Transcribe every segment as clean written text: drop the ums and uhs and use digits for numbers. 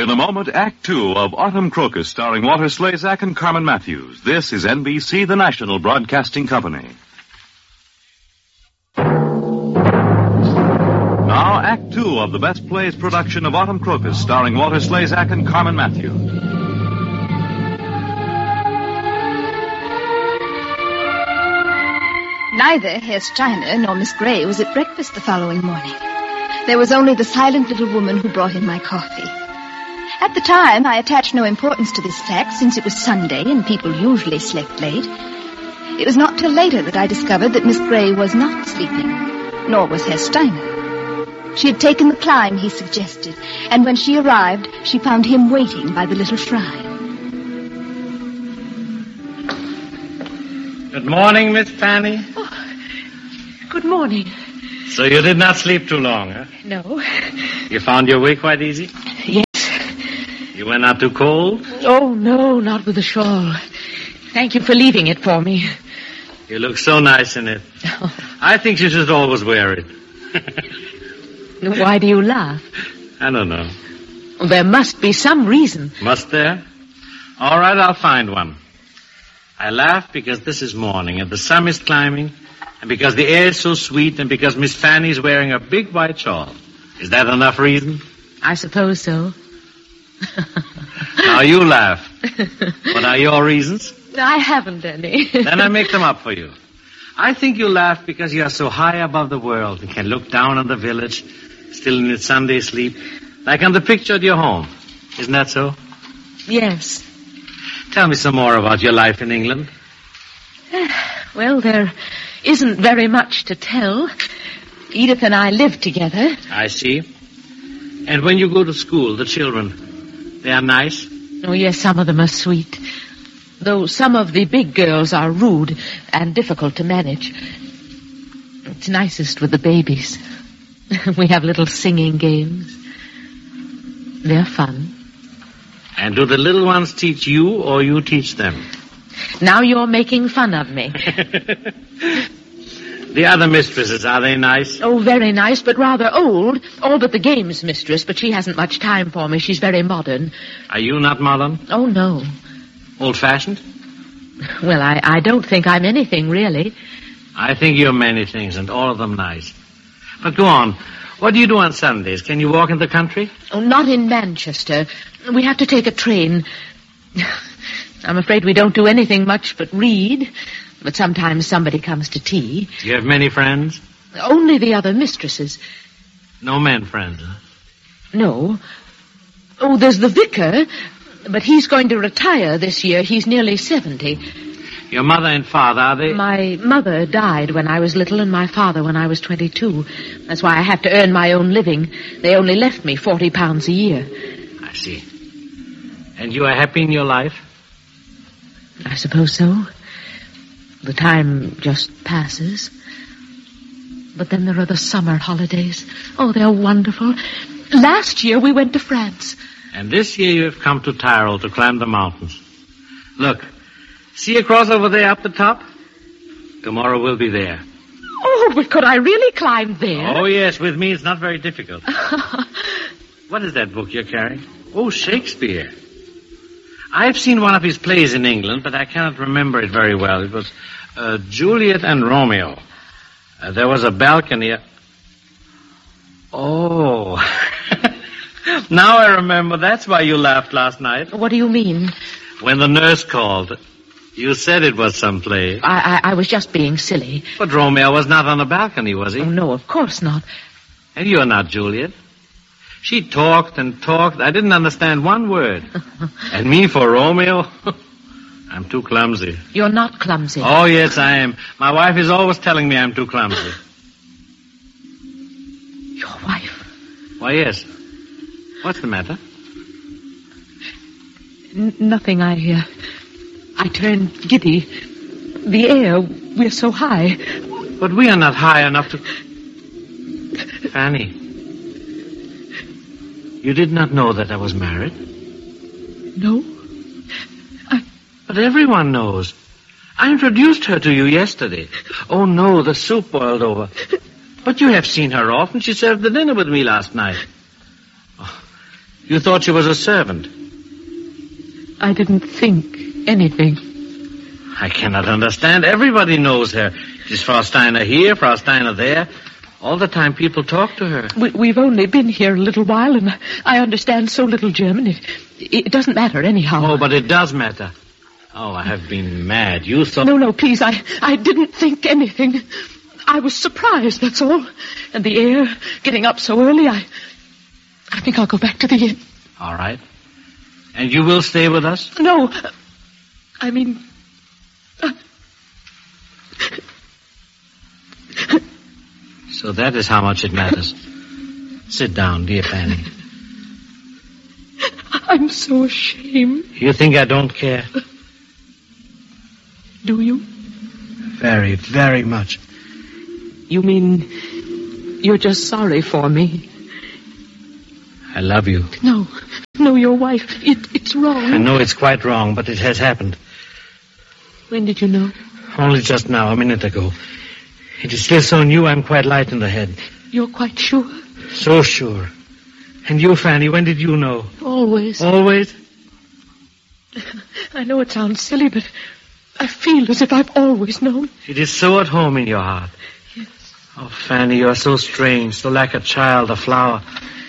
In a moment, Act Two of Autumn Crocus, starring Walter Slezak and Carmen Matthews. This is NBC, the national broadcasting company. Now, Act Two of the Best Plays production of Autumn Crocus, starring Walter Slezak and Carmen Matthews. Neither Herr Steiner nor Miss Gray was at breakfast the following morning. There was only the silent little woman who brought in my coffee. At the time, I attached no importance to this fact, since it was Sunday and people usually slept late. It was not till later that I discovered that Miss Gray was not sleeping, nor was Herr Steiner. She had taken the climb he suggested, and when she arrived, she found him waiting by the little shrine. Good morning, Miss Fanny. Oh, good morning. So you did not sleep too long, huh? No. You found your way quite easy? Yes. You were not too cold? Oh, no, not with the shawl. Thank you for leaving it for me. You look so nice in it. Oh. I think you should always wear it. Why do you laugh? I don't know. Well, there must be some reason. Must there? All right, I'll find one. I laugh because this is morning and the sun is climbing, and because the air is so sweet, and because Miss Fanny is wearing a big white shawl. Is that enough reason? I suppose so. Now you laugh. What are your reasons? I haven't any. Then I make them up for you. I think you laugh because you are so high above the world and can look down on the village, still in its Sunday sleep, like on the picture at your home. Isn't that so? Yes. Tell me some more about your life in England. Well, there isn't very much to tell. Edith and I live together. I see. And when you go to school, the children, they are nice? Oh, yes, some of them are sweet. Though some of the big girls are rude and difficult to manage. It's nicest with the babies. We have little singing games. They're fun. And do the little ones teach you or you teach them? Now you're making fun of me. The other mistresses, are they nice? Oh, very nice, but rather old. All but the games mistress, but she hasn't much time for me. She's very modern. Are you not modern? Oh, no. Old-fashioned? Well, I don't think I'm anything, really. I think you're many things, and all of them nice. But go on. What do you do on Sundays? Can you walk in the country? Oh, not in Manchester. We have to take a train. I'm afraid we don't do anything much but read. But sometimes somebody comes to tea. Do you have many friends? Only the other mistresses. No men friends, huh? No. Oh, there's the vicar, but he's going to retire this year. He's nearly 70. Your mother and father, are they... My mother died when I was little and my father when I was 22. That's why I have to earn my own living. They only left me £40 a year. I see. And you are happy in your life? I suppose so. The time just passes. But then there are the summer holidays. Oh, they're wonderful. Last year we went to France. And this year you have come to Tyrol to climb the mountains. Look, see across over there up the top? Tomorrow we'll be there. Oh, but could I really climb there? Oh, yes, with me it's not very difficult. What is that book you're carrying? Oh, Shakespeare. I've seen one of his plays in England, but I cannot remember it very well. It was Juliet and Romeo. There was a balcony. Oh. Now I remember. That's why you laughed last night. What do you mean? When the nurse called. You said it was some play. I was just being silly. But Romeo was not on the balcony, was he? Oh, no, of course not. And you're not Juliet. She talked and talked. I didn't understand one word. And me for Romeo? I'm too clumsy. You're not clumsy. Oh, yes, I am. My wife is always telling me I'm too clumsy. Your wife? Why, yes. What's the matter? Nothing. I turned giddy. The air, we're so high. But we are not high enough to... Fanny. You did not know that I was married? No. But everyone knows. I introduced her to you yesterday. Oh, no, the soup boiled over. But you have seen her often. She served the dinner with me last night. Oh, You thought she was a servant. I didn't think anything. I cannot understand. Everybody knows her. She's Frau Steiner here, Frau Steiner there. All the time people talk to her. We've only been here a little while, and I understand so little German. It doesn't matter anyhow. Oh, but it does matter. Oh, I have been mad. You thought... No, please, I didn't think anything. I was surprised, that's all. And the air, getting up so early, I think I'll go back to the inn. All right. And you will stay with us? No, I mean... So that is how much it matters. Sit down, dear Fanny. I'm so ashamed. You think I don't care? Do you? Very, very much. You mean you're just sorry for me? I love you. No, your wife. It's wrong. I know it's quite wrong, but it has happened. When did you know? Only just now, a minute ago. It is still so new, I'm quite light in the head. You're quite sure? So sure. And you, Fanny, when did you know? Always. Always? I know it sounds silly, but I feel as if I've always known. It is so at home in your heart. Yes. Oh, Fanny, you're so strange, so like a child, a flower.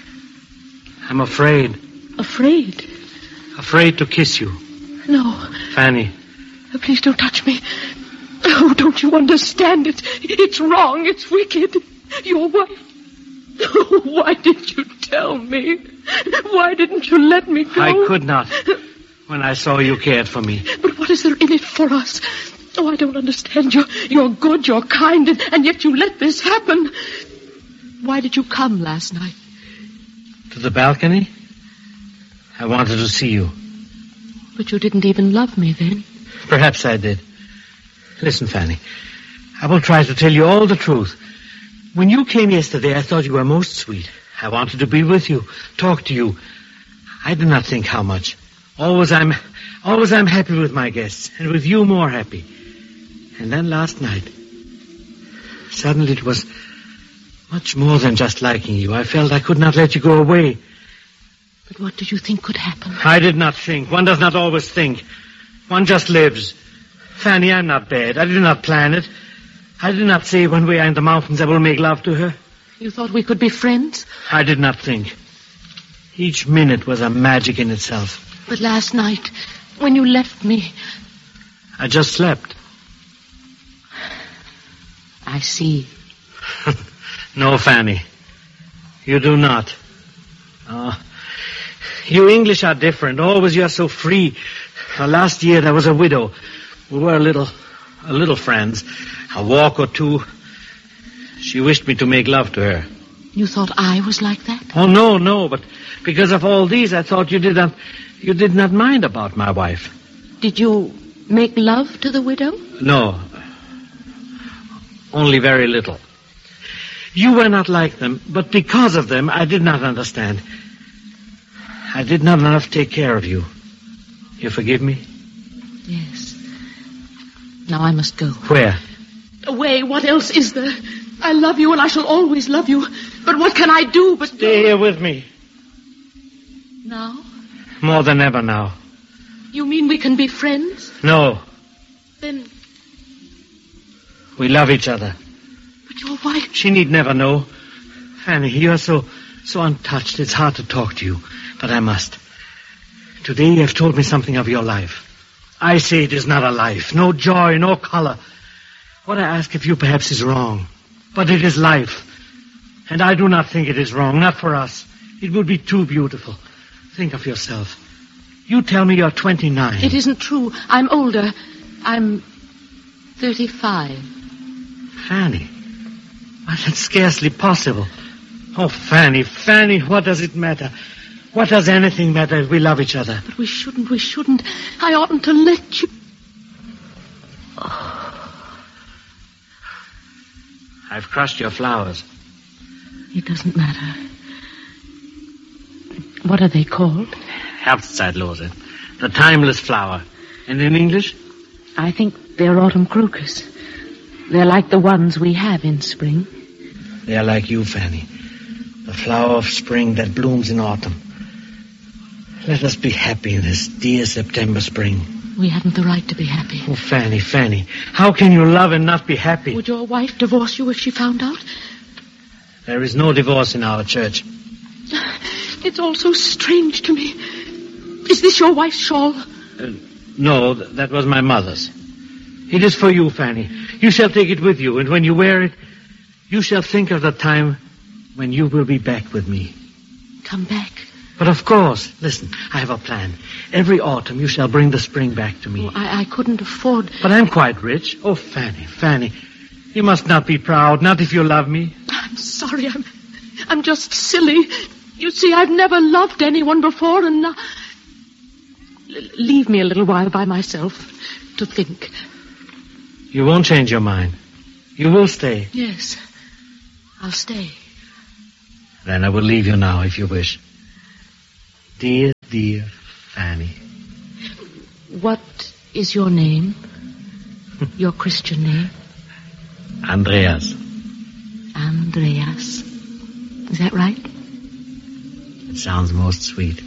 I'm afraid. Afraid? Afraid to kiss you. No. Fanny. Please don't touch me. Oh, don't you understand it? It's wrong. It's wicked. Your wife. Oh, why didn't you tell me? Why didn't you let me go? I could not. When I saw you cared for me. But what is there in it for us? Oh, I don't understand. You're good, you're kind, and yet you let this happen. Why did you come last night? To the balcony? I wanted to see you. But you didn't even love me then. Perhaps I did. Listen, Fanny. I will try to tell you all the truth. When you came yesterday, I thought you were most sweet. I wanted to be with you, talk to you. I did not think how much. Always I'm happy with my guests, and with you more happy. And then last night, suddenly it was much more than just liking you. I felt I could not let you go away. But what did you think could happen? I did not think. One does not always think. One just lives. Fanny, I'm not bad. I did not plan it. I did not say when we are in the mountains I will make love to her. You thought we could be friends? I did not think. Each minute was a magic in itself. But last night, when you left me... I just slept. I see. No, Fanny. You do not. Oh, you English are different. Always you are so free. Last year there was a widow. We were a little friends. A walk or two. She wished me to make love to her. You thought I was like that? Oh, no, but because of all these, I thought you did not mind about my wife. Did you make love to the widow? No. Only very little. You were not like them, but because of them, I did not understand. I did not enough take care of you. You forgive me? Yes. Now I must go. Where? Away. What else is there? I love you and I shall always love you. But what can I do but... Stay here with me. Now? More than ever now. You mean we can be friends? No. Then... We love each other. But your wife... She need never know. Fanny, you are so untouched. It's hard to talk to you. But I must. Today you have told me something of your life. I say it is not a life. No joy, no color. What I ask of you perhaps is wrong. But it is life. And I do not think it is wrong. Not for us. It would be too beautiful. Think of yourself. You tell me you're 29. It isn't true. I'm older. I'm 35. Fanny. Why, that's scarcely possible. Oh, Fanny, what does it matter? What does anything matter if we love each other? But we shouldn't. I oughtn't to let you... Oh. I've crushed your flowers. It doesn't matter. What are they called? Herbstzeitlose. The timeless flower. And in English? I think they're autumn crocus. They're like the ones we have in spring. They are like you, Fanny. The flower of spring that blooms in autumn. Let us be happy in this dear September spring. We haven't the right to be happy. Oh, Fanny, Fanny, how can you love and not be happy? Would your wife divorce you if she found out? There is no divorce in our church. It's all so strange to me. Is this your wife's shawl? No, that was my mother's. It is for you, Fanny. You shall take it with you, and when you wear it, you shall think of the time when you will be back with me. Come back? But of course, listen, I have a plan. Every autumn you shall bring the spring back to me. Oh, I couldn't afford... But I'm quite rich. Oh, Fanny, Fanny, you must not be proud, not if you love me. I'm sorry, I'm just silly. You see, I've never loved anyone before, and now... Leave me a little while by myself to think. You won't change your mind. You will stay. Yes, I'll stay. Then I will leave you now, if you wish. Dear, dear Fanny. What is your name? Your Christian name? Andreas. Andreas. Is that right? It sounds most sweet.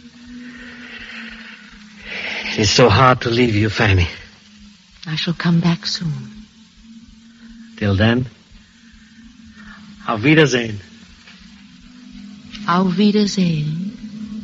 It's so hard to leave you, Fanny. I shall come back soon. Till then, auf Wiedersehen. Auf Wiedersehen.